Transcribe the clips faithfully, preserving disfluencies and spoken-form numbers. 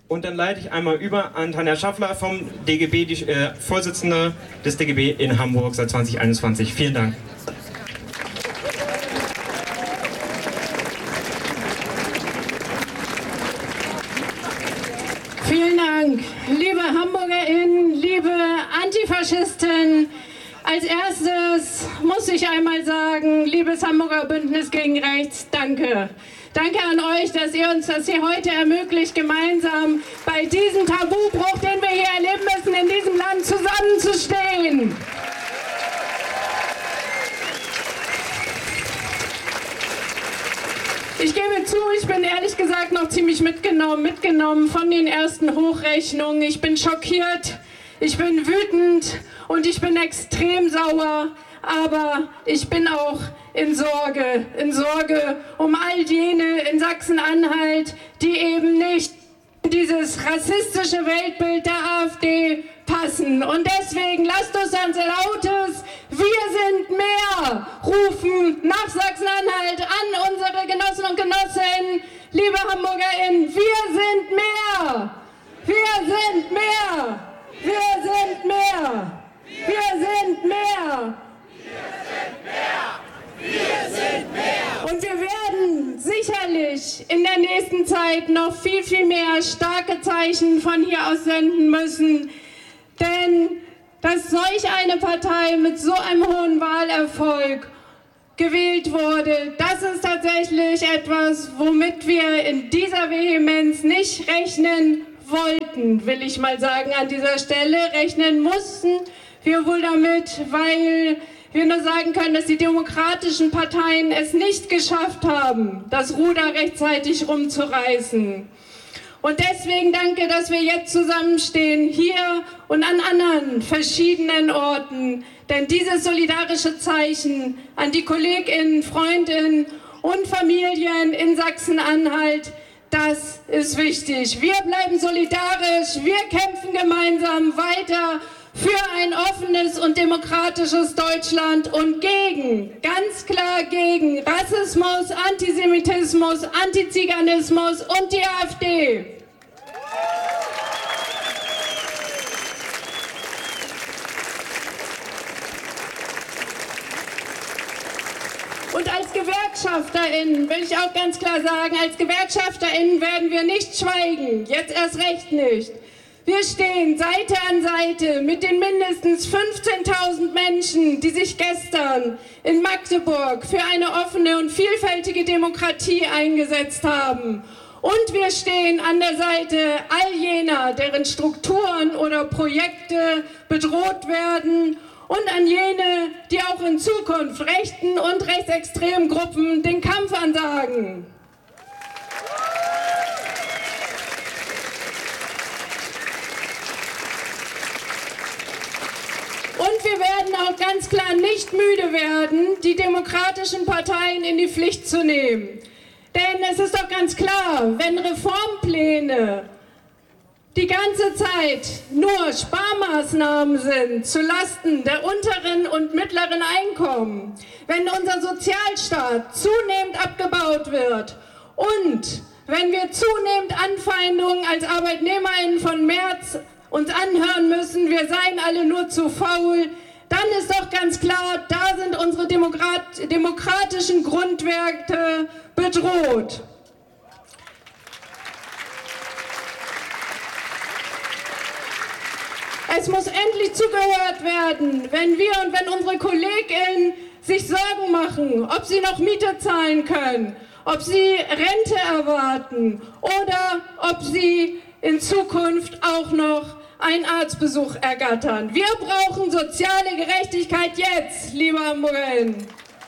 Und dann leite ich einmal über an Tanja Schaffler vom D G B, die äh, Vorsitzende des D G B in Hamburg seit zwanzig einundzwanzig. Vielen Dank. Vielen Dank, liebe HamburgerInnen, liebe Antifaschisten. Als erstes muss ich einmal sagen, liebes Hamburger Bündnis gegen Rechts, danke. Danke an euch, dass ihr uns das hier heute ermöglicht, gemeinsam bei diesem Tabubruch, den wir hier erleben müssen, in diesem Land zusammenzustehen. Ich gebe zu, ich bin ehrlich gesagt noch ziemlich mitgenommen, mitgenommen von den ersten Hochrechnungen. Ich bin schockiert, ich bin wütend und ich bin extrem sauer. Aber ich bin auch in Sorge, in Sorge um all jene in Sachsen-Anhalt, die eben nicht in dieses rassistische Weltbild der AfD passen. Und deswegen lasst uns ein lautes "Wir sind mehr" rufen nach Sachsen-Anhalt an unsere Genossen und Genossinnen. Liebe HamburgerInnen, wir sind mehr! Wir sind mehr! Wir sind mehr! Wir sind mehr! Wir sind mehr! Und wir werden sicherlich in der nächsten Zeit noch viel, viel mehr starke Zeichen von hier aus senden müssen. Denn dass solch eine Partei mit so einem hohen Wahlerfolg gewählt wurde, das ist tatsächlich etwas, womit wir in dieser Vehemenz nicht rechnen wollten, will ich mal sagen an dieser Stelle. Rechnen mussten wir wohl damit, weil wir nur sagen können, dass die demokratischen Parteien es nicht geschafft haben, das Ruder rechtzeitig rumzureißen. Und deswegen danke, dass wir jetzt zusammenstehen, hier und an anderen verschiedenen Orten. Denn dieses solidarische Zeichen an die KollegInnen, Freundinnen und Familien in Sachsen-Anhalt, das ist wichtig. Wir bleiben solidarisch, wir kämpfen gemeinsam weiter für ein offenes und demokratisches Deutschland und gegen, ganz klar gegen Rassismus, Antisemitismus, Antiziganismus und die AfD. Und als GewerkschafterInnen will ich auch ganz klar sagen, als GewerkschafterInnen werden wir nicht schweigen, jetzt erst recht nicht. Wir stehen Seite an Seite mit den mindestens fünfzehntausend Menschen, die sich gestern in Magdeburg für eine offene und vielfältige Demokratie eingesetzt haben. Und wir stehen an der Seite all jener, deren Strukturen oder Projekte bedroht werden, und an jene, die auch in Zukunft rechten und rechtsextremen Gruppen den Kampf ansagen. Und wir werden auch ganz klar nicht müde werden, die demokratischen Parteien in die Pflicht zu nehmen. Denn es ist doch ganz klar, wenn Reformpläne die ganze Zeit nur Sparmaßnahmen sind zulasten der unteren und mittleren Einkommen, wenn unser Sozialstaat zunehmend abgebaut wird und wenn wir zunehmend Anfeindungen als ArbeitnehmerInnen von Merz uns anhören müssen, wir seien alle nur zu faul, dann ist doch ganz klar, da sind unsere Demokrat- demokratischen Grundwerte bedroht. Es muss endlich zugehört werden, wenn wir und wenn unsere KollegInnen sich Sorgen machen, ob sie noch Miete zahlen können, ob sie Rente erwarten oder ob sie in Zukunft auch noch einen Arztbesuch ergattern. Wir brauchen soziale Gerechtigkeit jetzt, liebe HamburgerInnen.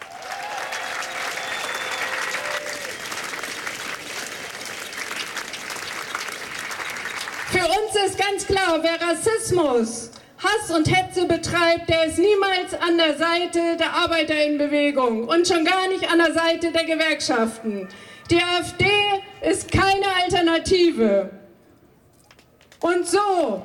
Für uns ist ganz klar, wer Rassismus, Hass und Hetze betreibt, der ist niemals an der Seite der ArbeiterInnenbewegung und schon gar nicht an der Seite der Gewerkschaften. Die AfD ist keine Alternative. Und so,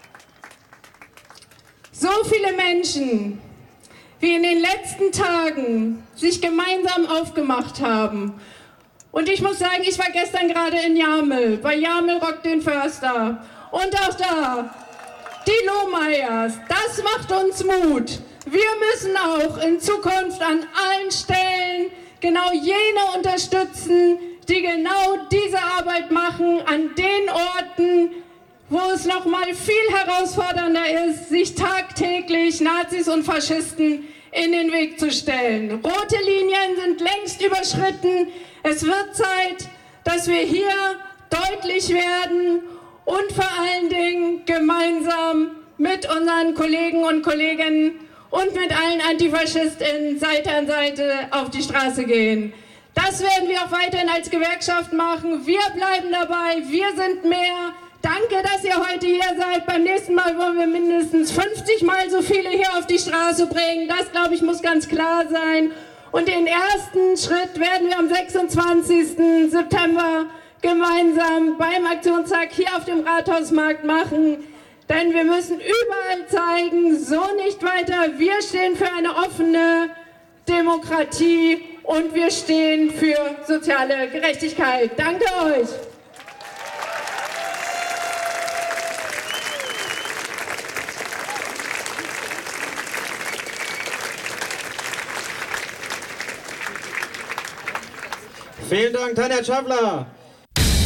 so viele Menschen, wie in den letzten Tagen sich gemeinsam aufgemacht haben, Und ich muss sagen, ich war gestern gerade in Jamel, bei Jamel Rock den Förster. Und auch da, die Lohmeyers, das macht uns Mut. Wir müssen auch in Zukunft an allen Stellen genau jene unterstützen, die genau diese Arbeit machen, an den Orten, wo es noch mal viel herausfordernder ist, sich tagtäglich Nazis und Faschisten in den Weg zu stellen. Rote Linien sind längst überschritten. Es wird Zeit, dass wir hier deutlich werden und vor allen Dingen gemeinsam mit unseren Kollegen und Kolleginnen und mit allen AntifaschistInnen Seite an Seite auf die Straße gehen. Das werden wir auch weiterhin als Gewerkschaft machen. Wir bleiben dabei, wir sind mehr. Danke, dass ihr heute hier seid. Beim nächsten Mal wollen wir mindestens fünfzig Mal so viele hier auf die Straße bringen. Das, glaube ich, muss ganz klar sein. Und den ersten Schritt werden wir am sechsundzwanzigsten September gemeinsam beim Aktionstag hier auf dem Rathausmarkt machen. Denn wir müssen überall zeigen, so nicht weiter. Wir stehen für eine offene Demokratie und wir stehen für soziale Gerechtigkeit. Danke euch. Vielen Dank, Tanja Schaffler.